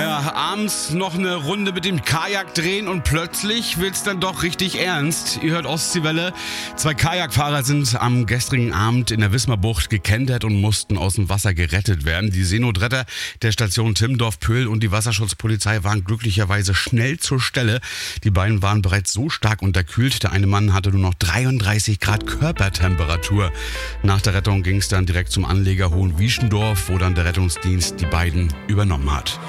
Ja, abends noch eine Runde mit dem Kajak drehen und plötzlich wird's dann doch richtig ernst. Ihr hört Ostseewelle. 2 Kajakfahrer sind am gestrigen Abend in der Wismarbucht gekentert und mussten aus dem Wasser gerettet werden. Die Seenotretter der Station Timmendorf-Pöhl und die Wasserschutzpolizei waren glücklicherweise schnell zur Stelle. Die beiden waren bereits so stark unterkühlt. Der eine Mann hatte nur noch 33 Grad Körpertemperatur. Nach der Rettung ging es dann direkt zum Anleger Hohenwieschendorf, wo dann der Rettungsdienst die beiden übernommen hat.